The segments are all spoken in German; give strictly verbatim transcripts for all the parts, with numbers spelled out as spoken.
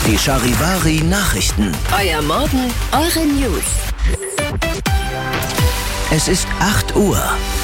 Die Charivari Nachrichten. Euer Morgen, eure News. Es ist acht Uhr.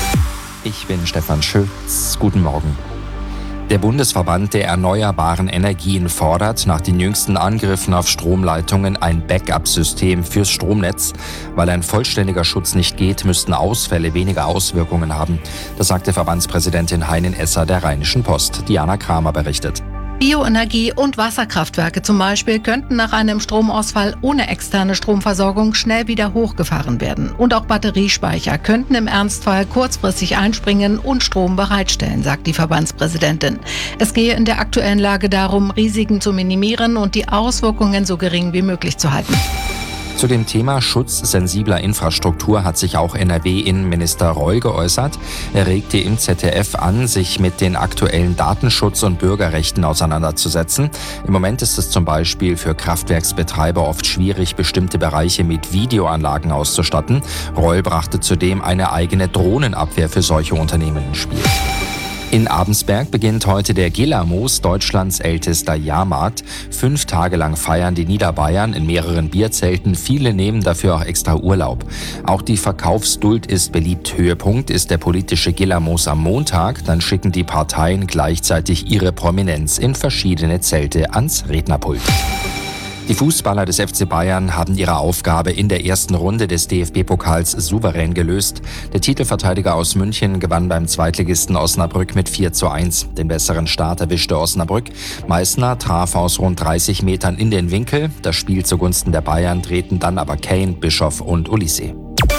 Ich bin Stefan Schütz. Guten Morgen. Der Bundesverband der erneuerbaren Energien fordert nach den jüngsten Angriffen auf Stromleitungen ein Backup-System fürs Stromnetz. Weil ein vollständiger Schutz nicht geht, müssten Ausfälle weniger Auswirkungen haben. Das sagte Verbandspräsidentin Heinin Esser der Rheinischen Post. Diana Kramer berichtet. Bioenergie- und Wasserkraftwerke zum Beispiel könnten nach einem Stromausfall ohne externe Stromversorgung schnell wieder hochgefahren werden. Und auch Batteriespeicher könnten im Ernstfall kurzfristig einspringen und Strom bereitstellen, sagt die Verbandspräsidentin. Es gehe in der aktuellen Lage darum, Risiken zu minimieren und die Auswirkungen so gering wie möglich zu halten. Zu dem Thema Schutz sensibler Infrastruktur hat sich auch N R W-Innenminister Reul geäußert. Er regte im Z D F an, sich mit den aktuellen Datenschutz- und Bürgerrechten auseinanderzusetzen. Im Moment ist es zum Beispiel für Kraftwerksbetreiber oft schwierig, bestimmte Bereiche mit Videoanlagen auszustatten. Reul brachte zudem eine eigene Drohnenabwehr für solche Unternehmen ins Spiel. In Abensberg beginnt heute der Gillermoos, Deutschlands ältester Jahrmarkt. Fünf Tage lang feiern die Niederbayern in mehreren Bierzelten. Viele nehmen dafür auch extra Urlaub. Auch die Verkaufsduld ist beliebt. Höhepunkt ist der politische Gillermoos am Montag. Dann schicken die Parteien gleichzeitig ihre Prominenz in verschiedene Zelte ans Rednerpult. Die Fußballer des F C Bayern haben ihre Aufgabe in der ersten Runde des D F B-Pokals souverän gelöst. Der Titelverteidiger aus München gewann beim Zweitligisten Osnabrück mit vier zu eins. Den besseren Start erwischte Osnabrück. Meißner traf aus rund dreißig Metern in den Winkel. Das Spiel zugunsten der Bayern drehten dann aber Kane, Bischoff und Olise.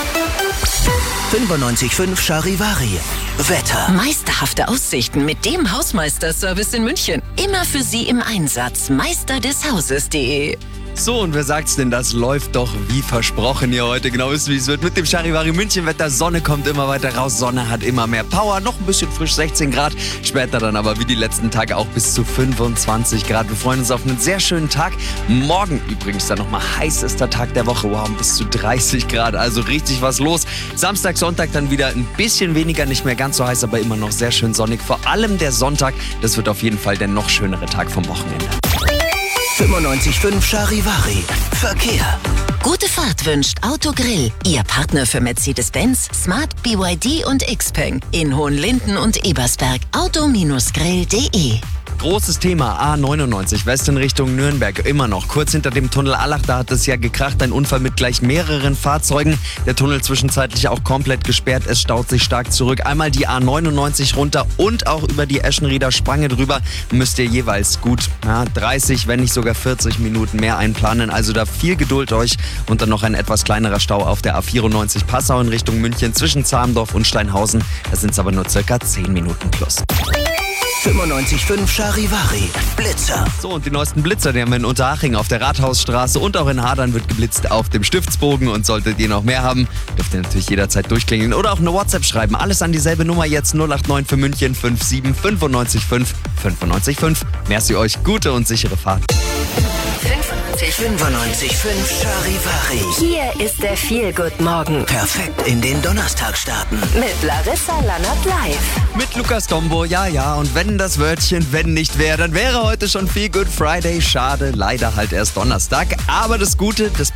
fünfundneunzig Komma fünf Charivari. Wetter. Meisterhafte Aussichten mit dem Hausmeister-Service in München. Immer für Sie im Einsatz. Meister des Hauses punkt de. So, und wer sagt's denn, das läuft doch wie versprochen hier heute. Genau ist, wie es wird. Mit dem Charivari München Wetter. Sonne kommt immer weiter raus. Sonne hat immer mehr Power. Noch ein bisschen frisch, sechzehn Grad. Später dann aber wie die letzten Tage auch bis zu fünfundzwanzig Grad. Wir freuen uns auf einen sehr schönen Tag. Morgen übrigens dann nochmal heißester Tag der Woche. Wow, bis zu dreißig Grad. Also richtig was los. Samstag, Sonntag dann wieder ein bisschen weniger. Nicht mehr ganz so heiß, aber immer noch sehr schön sonnig. Vor allem der Sonntag. Das wird auf jeden Fall der noch schönere Tag vom Wochenende. fünfundneunzig Komma fünf Charivari. Verkehr. Gute Fahrt wünscht Autogrill. Ihr Partner für Mercedes-Benz, Smart, B Y D und Xpeng. In Hohenlinden und Ebersberg. auto Grill punkt de. Großes Thema, A neunundneunzig, West in Richtung Nürnberg, immer noch. Kurz hinter dem Tunnel Allach, da hat es ja gekracht, ein Unfall mit gleich mehreren Fahrzeugen. Der Tunnel zwischenzeitlich auch komplett gesperrt, es staut sich stark zurück. Einmal die A neunundneunzig runter und auch über die Eschenrieder Spange drüber müsst ihr jeweils gut ja, dreißig, wenn nicht sogar vierzig Minuten mehr einplanen. Also da viel Geduld euch und dann noch ein etwas kleinerer Stau auf der A vierundneunzig Passau in Richtung München zwischen Zahndorf und Steinhausen. Da sind es aber nur circa zehn Minuten plus. fünfundneunzig Komma fünf Charivari. Blitzer. So, und die neuesten Blitzer, die haben wir in Unterhaching auf der Rathausstraße und auch in Hadern wird geblitzt auf dem Stiftsbogen. Und solltet ihr noch mehr haben, dürft ihr natürlich jederzeit durchklingeln oder auch eine WhatsApp schreiben. Alles an dieselbe Nummer jetzt null acht neun für München fünf sieben fünf neun fünf fünf fünf fünf. Merci euch, gute und sichere Fahrt. fünfundneunzig Komma fünf Charivari. Hier ist der Feel-Good-Morgen. Perfekt in den Donnerstag starten. Mit Larissa Lannert live. Mit Lukas Dombo, ja, ja. Und wenn das Wörtchen wenn nicht wäre, dann wäre heute schon Feel Good Friday. Schade, leider halt erst Donnerstag. Aber das Gute, das